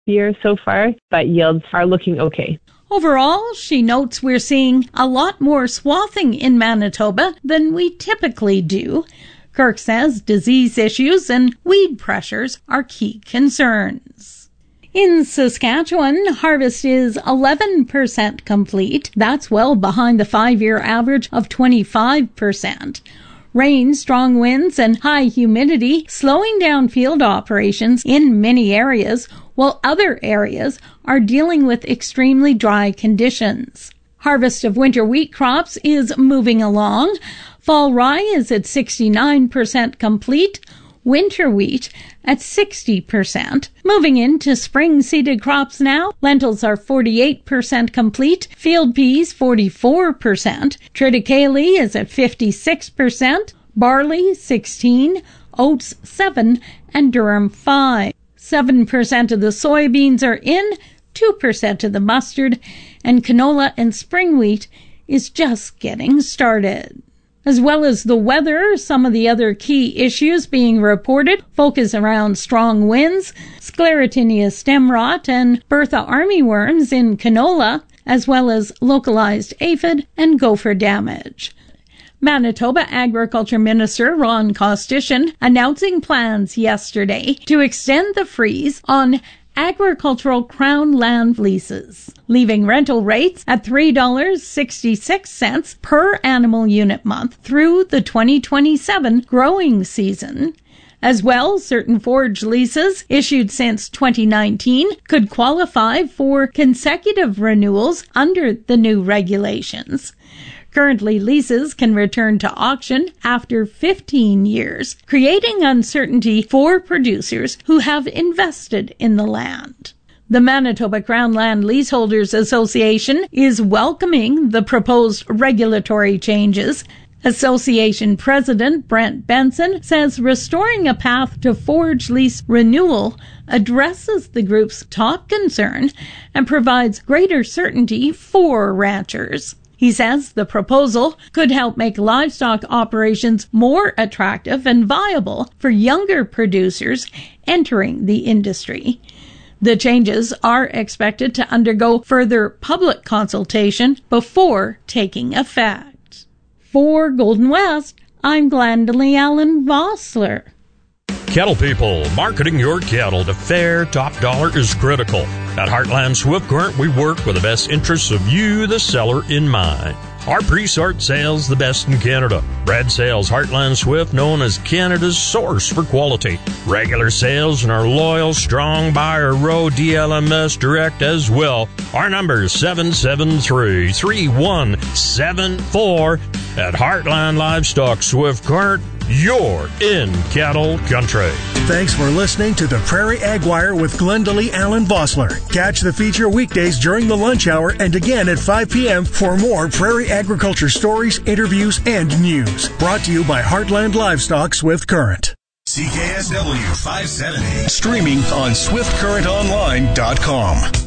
year so far, but yields are looking okay. Overall, she notes we're seeing a lot more swathing in Manitoba than we typically do. Kirk says disease issues and weed pressures are key concerns. In Saskatchewan, harvest is 11% complete. That's well behind the 5-year average of 25%. Rain, strong winds, and high humidity slowing down field operations in many areas, while other areas are dealing with extremely dry conditions. Harvest of winter wheat crops is moving along. Fall rye is at 69% complete. Winter wheat at 60%. Moving into spring-seeded crops now, lentils are 48% complete, field peas 44%, triticale is at 56%, barley 16%, oats 7%, and durum 5%. 7% of the soybeans are in, 2% of the mustard, and canola and spring wheat is just getting started. As well as the weather, some of the other key issues being reported focus around strong winds, Sclerotinia stem rot, and Bertha armyworms in canola, as well as localized aphid and gopher damage. Manitoba Agriculture Minister Ron Kostyshin announcing plans yesterday to extend the freeze on agricultural crown land leases, leaving rental rates at $3.66 per animal unit month through the 2027 growing season. As well, certain forage leases issued since 2019 could qualify for consecutive renewals under the new regulations. Currently, leases can return to auction after 15 years, creating uncertainty for producers who have invested in the land. The Manitoba Crown Land Leaseholders Association is welcoming the proposed regulatory changes. Association President Brent Benson says restoring a path to forage lease renewal addresses the group's top concern and provides greater certainty for ranchers. He says the proposal could help make livestock operations more attractive and viable for younger producers entering the industry. The changes are expected to undergo further public consultation before taking effect. For Golden West, I'm Glendalee Allen Vossler. Cattle people, marketing your cattle to fair top dollar is critical. At Heartland Swift Current, we work with the best interests of you, the seller, in mind. Our pre-sort sales the best in Canada. Brad Sales Heartland Swift, known as Canada's source for quality. Regular sales and our loyal, strong buyer row DLMS direct as well. Our number is 773-3174 at Heartland Livestock Swift Current. You're in cattle country. Thanks for listening to the Prairie Ag Wire with Glendalee Allen Vossler. Catch the feature weekdays during the lunch hour and again at 5 p.m. for more prairie agriculture stories, interviews, and news. Brought to you by Heartland Livestock Swift Current. CKSW 570. Streaming on SwiftCurrentOnline.com.